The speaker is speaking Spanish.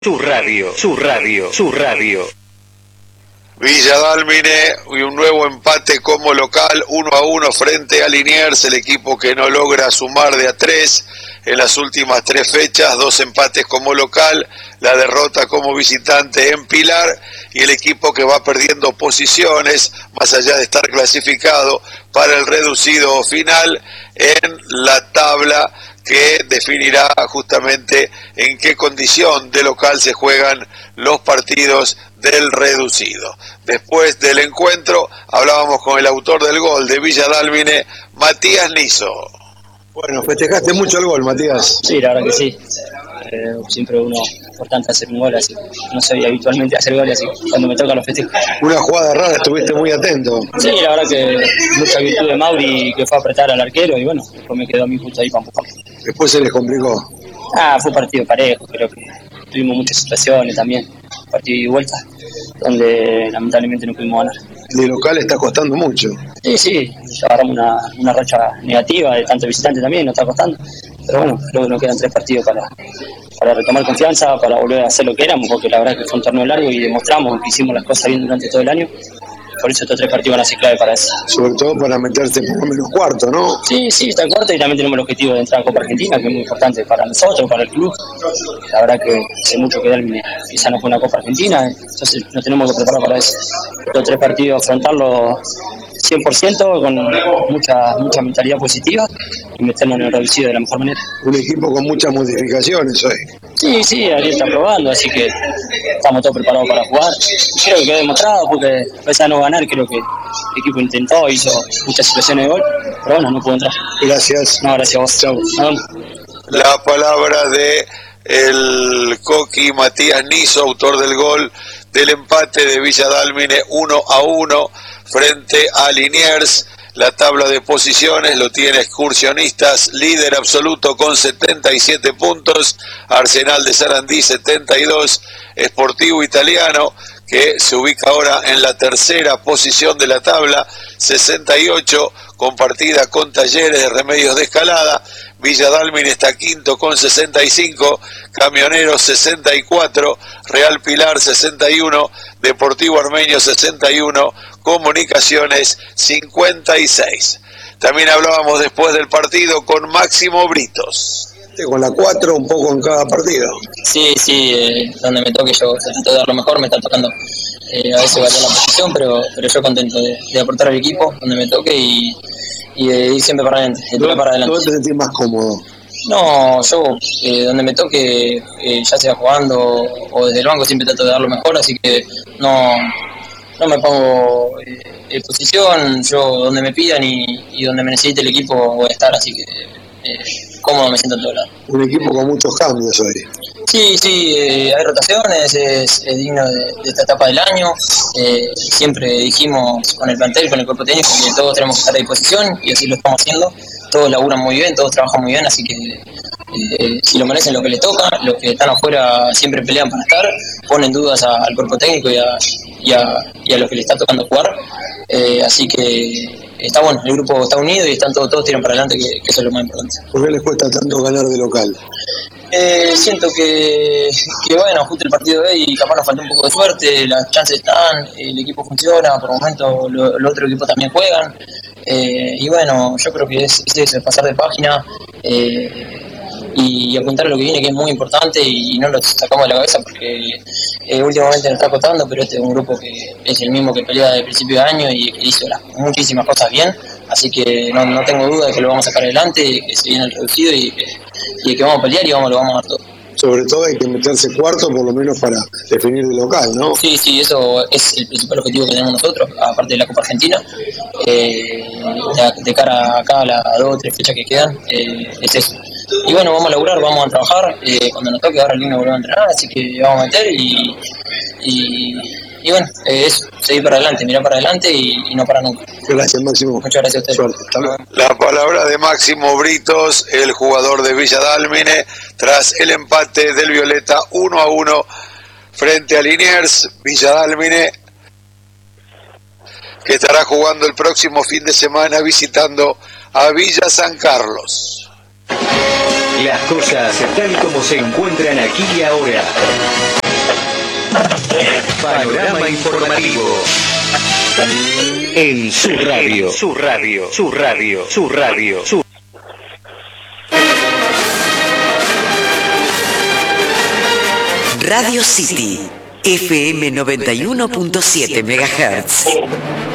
Su radio, su radio, su radio. Villa Dálmine y un nuevo empate como local, 1-1 frente a Liniers, el equipo que no logra sumar de a 3 en las últimas 3 fechas, 2 empates como local, la derrota como visitante en Pilar, y el equipo que va perdiendo posiciones, más allá de estar clasificado para el reducido final en la tabla que definirá justamente en qué condición de local se juegan los partidos del reducido. Después del encuentro hablábamos con el autor del gol de Villa Dálmine, Matías Niso. Bueno, festejaste mucho el gol, Matías. Sí, la verdad que sí. Siempre uno importante hacer un gol, así no soy habitualmente hacer goles, así cuando me toca los festejos. Una jugada rara, estuviste muy atento. Sí, la verdad que mucha virtud de Mauri, que fue a apretar al arquero, y bueno, después me quedó a mí justo ahí para empujar. Después se les complicó. Fue un partido parejo, creo que tuvimos muchas situaciones también, partido de vuelta, donde lamentablemente no pudimos ganar. De local está costando mucho. Sí, agarramos una racha negativa de tanto visitante también, nos está costando. Pero bueno, creo que nos quedan 3 partidos para retomar confianza, para volver a hacer lo que éramos, porque la verdad es que fue un torneo largo y demostramos que hicimos las cosas bien durante todo el año. Por eso estos 3 partidos van a ser clave para eso. Sobre todo para meterse por lo menos cuarto, ¿no? Sí, está el cuarto y también tenemos el objetivo de entrar a Copa Argentina, que es muy importante para nosotros, para el club. La verdad que hace mucho que Dálmine quizá no fue una Copa Argentina, entonces nos tenemos que preparar para eso. Estos 3 partidos afrontarlos 100% con mucha mentalidad positiva y meternos en el reducido de la mejor manera. Un equipo con muchas modificaciones hoy. Sí, Ariel está probando, así que estamos todos preparados para jugar. Creo que quedó demostrado, porque a pesar de no ganar, creo que el equipo intentó, hizo muchas situaciones de gol, pero bueno, no pudo entrar. Gracias. No, gracias a vos. Chau. La palabra de el Coqui Matías Niso, autor del gol del empate de Villa Dálmine 1-1 frente a Liniers. La tabla de posiciones lo tiene Excursionistas, líder absoluto con 77 puntos, Arsenal de Sarandí 72, Sportivo Italiano, que se ubica ahora en la tercera posición de la tabla, 68, compartida con Talleres de Remedios de Escalada. Villa Dálmine está quinto con 65, Camioneros 64, Real Pilar 61, Deportivo Armenio 61, Comunicaciones 56. También hablábamos después del partido con Máximo Britos. Con la 4 un poco en cada partido. Sí, donde me toque yo trato de dar lo mejor, me está tocando a veces variar la posición, pero yo contento de aportar al equipo donde me toque y de ir siempre para adelante, de tirar para adelante. ¿Dónde te sentís más cómodo? No, yo donde me toque, ya sea jugando o desde el banco, siempre trato de dar lo mejor, así que no me pongo en posición, yo donde me pidan y donde me necesite el equipo voy a estar, así que cómodo me siento en todo lado. Un equipo con muchos cambios hoy. Sí, hay rotaciones, es digno de esta etapa del año. Siempre dijimos con el plantel, con el cuerpo técnico, que todos tenemos que estar a disposición y así lo estamos haciendo. Todos laburan muy bien, todos trabajan muy bien, así que si lo merecen lo que les toca, los que están afuera siempre pelean para estar, ponen dudas al cuerpo técnico y a los que les está tocando jugar. Así que está bueno, el grupo está unido y están todos tiran para adelante, que eso es lo más importante. ¿Por qué les cuesta tanto ganar de local? Siento que bueno, justo el partido de hoy capaz nos falta un poco de suerte, las chances están, el equipo funciona, por el momento los otros equipos también juegan, y bueno, yo creo que es eso, es pasar de página y apuntar a lo que viene, que es muy importante, y no lo sacamos de la cabeza porque últimamente nos está costando, pero este es un grupo que es el mismo que pelea desde el principio de año y que hizo muchísimas cosas bien, así que no tengo duda de que lo vamos a sacar adelante, que se viene el reducido y que vamos a pelear y lo vamos a dar todo. Sobre todo hay que meterse cuarto por lo menos para definir de local, ¿no? Sí, eso es el principal objetivo que tenemos nosotros, aparte de la Copa Argentina. De cara acá a las 2 o 3 fechas que quedan, es eso. Y bueno, vamos a laburar, vamos a trabajar, cuando nos toque ahora el niño volver a entrenar, así que vamos a meter y bueno, eso, seguir para adelante, mirar para adelante y no parar nunca. Gracias, Máximo. Muchas gracias a ustedes. Suerte. La palabra de Máximo Britos, el jugador de Villa Dálmine, tras el empate del Violeta 1-1 frente a Liniers. Villa Dálmine, que estará jugando el próximo fin de semana visitando a Villa San Carlos. Las cosas tal como se encuentran aquí y ahora. Panorama informativo. En su radio, su radio, su radio, su radio, su... Radio City, FM 91.7 MHz.